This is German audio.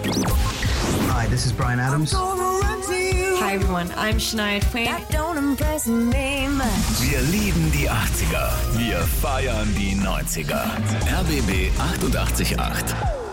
Hi, this is Bryan Adams. Hi everyone, I'm Shania Twain. Wir lieben die 80er. Wir feiern die 90er. RBB 88.8.